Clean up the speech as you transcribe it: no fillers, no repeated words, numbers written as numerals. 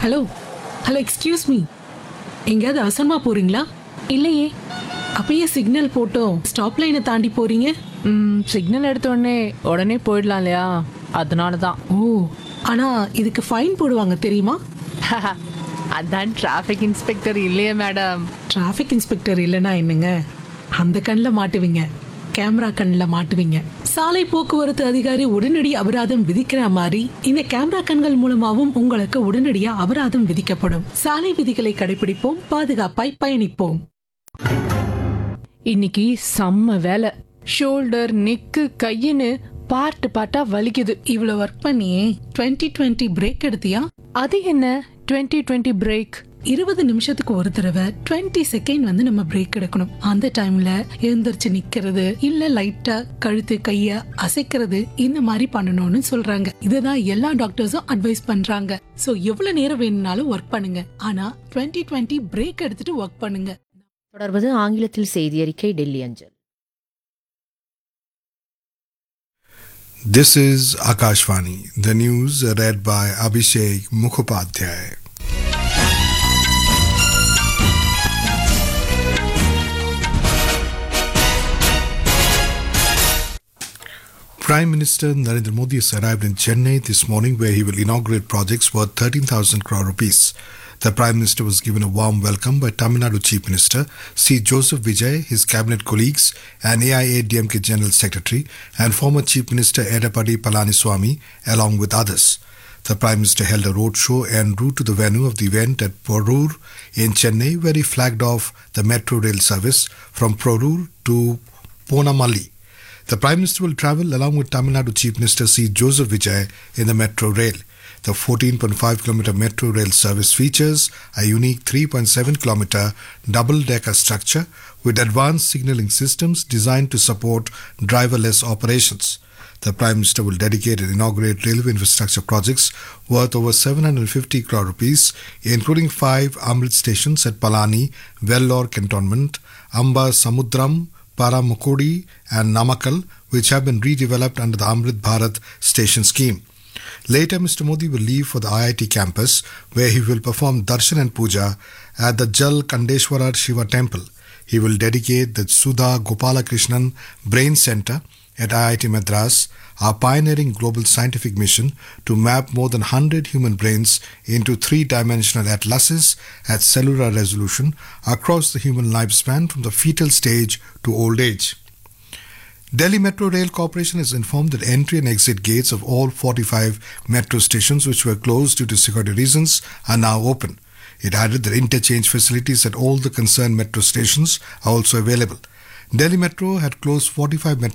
Hello hello excuse me, எங்கேயாவது அவசரமா போறீங்களா? இல்லையே. அப்பயே சிக்னல் போட்டோம் ஸ்டாப் லைனை தாண்டி போறீங்க. சிக்னல் எடுத்த உடனே உடனே போயிடலாம் இல்லையா, அதனால தான். ஓ, ஆனா இதுக்கு ஃபைன் போடுவாங்க தெரியுமா? அதான் டிராஃபிக் இன்ஸ்பெக்டர் இல்லையே மேடம். டிராஃபிக் இன்ஸ்பெக்டர் இல்லைன்னா என்னங்க, அந்த கண்ணில் மாட்டுவீங்க, கேமரா கண்ணில் மாட்டுவீங்க. சாலை போக்குவரத்து அதிகாரி உடனடி அபராதம் விதிக்கிற மாதிரி இந்த கேமரா கண்கள் மூலமாவும் உங்களுக்கு உடனடியா அபராதம் விதிக்கப்படும். சாலை விதிகளை கடைபிடிப்போம், பாதுகாப்பாய் பயணிப்போம். இன்னைக்கு செம்ம வேலை. ஷோல்டர், நெக்கு, கையின்னு பார்ட்டா வலிக்குது. இவ்வளவு ஒர்க் பண்ணியே 2020 பிரேக் எடுத்தியா? அது என்ன 2020 பிரேக்? 20 நிமிஷத்துக்கு ஒரு தடவை 20 செகண்ட் வந்து நம்ம பிரேக் எடுக்கணும். அந்த டைம்ல எழுந்திருச்சு நிக்கிறது, இல்ல லைட்டா கழுத்து கைய அசைக்கிறது, இந்த மாதிரி பண்ணணும்னு சொல்றாங்க. இதுதான் எல்லா டாக்டர்ஸும் அட்வைஸ் பண்றாங்க. சோ எவ்வளவு நேரம் வேணும்னாலும் ஒர்க் பண்ணுங்க, ஆனா 2020 பிரேக் எடுத்துட்டு ஒர்க் பண்ணுங்க. தொடர்வது ஆங்கிலத்தில் செய்தி அறிக்கை, டெல்லி அஞ்சல். This is Akashvani. The news read by Abhishek Mukhopadhyay. Prime Minister Narendra Modi has arrived in Chennai this morning, where he will inaugurate projects worth 13,000 crore rupees. The Prime Minister was given a warm welcome by Tamil Nadu Chief Minister C. Joseph Vijay, his cabinet colleagues, and AIADMK General Secretary and former Chief Minister Edappadi Palaniswamy, along with others. The Prime Minister held a roadshow en route to the venue of the event at Porur in Chennai, where he flagged off the metro rail service from Porur to Ponamalli. The Prime Minister will travel along with Tamil Nadu Chief Minister C. Joseph Vijay in the metro rail. The 14.5 km metro rail service features a unique 3.7 km double-decker structure with advanced signaling systems designed to support driverless operations. The Prime Minister will dedicate and inaugurate railway infrastructure projects worth over 750 crore rupees, including 5 Amrit stations at Palani, Vellore Cantonment, Amba Samudram, Paramukudi and Namakkal, which have been redeveloped under the Amrit Bharat station scheme. Later, Mr. Modi will leave for the IIT campus, where he will perform darshan and puja at the Jal Kandeshwara Shiva temple. He will dedicate the Sudha Gopalakrishnan Brain Center at IIT Madras, our pioneering global scientific mission to map more than 100 human brains into 3-dimensional atlases at cellular resolution across the human lifespan from the fetal stage to old age. Delhi Metro Rail Corporation is informed that entry and exit gates of all 45 metro stations, which were closed due to security reasons, are now open. It added that interchange facilities at all the concerned metro stations are also available. Delhi Metro had closed 45 metro